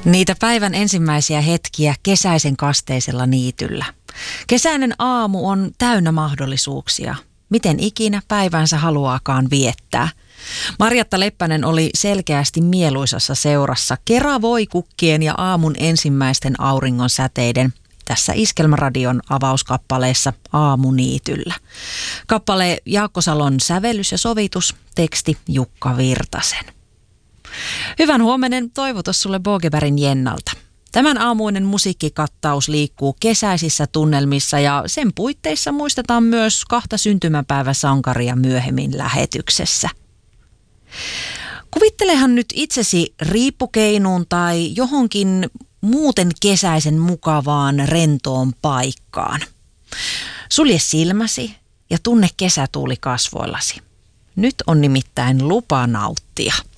Niitä päivän ensimmäisiä hetkiä kesäisen kasteisella niityllä. Kesäinen aamu on täynnä mahdollisuuksia. Miten ikinä päivänsä haluaakaan viettää. Marjatta Leppänen oli selkeästi mieluisassa seurassa keravoi-kukkien ja aamun ensimmäisten auringon säteiden tässä Iskelmäradion avauskappaleessa Aamuniityllä. Kappale Jaakko Salon sävellys ja sovitus, teksti Jukka Virtasen. Hyvän huomenen toivotus sulle Bogebergin Jennalta. Tämän aamuinen musiikkikattaus liikkuu kesäisissä tunnelmissa ja sen puitteissa muistetaan myös 2 syntymäpäiväsankaria myöhemmin lähetyksessä. Kuvittelehan nyt itsesi riippukeinuun tai johonkin muuten kesäisen mukavaan rentoon paikkaan. Sulje silmäsi ja tunne kesätuuli kasvoillasi. Nyt on nimittäin lupa nauttia.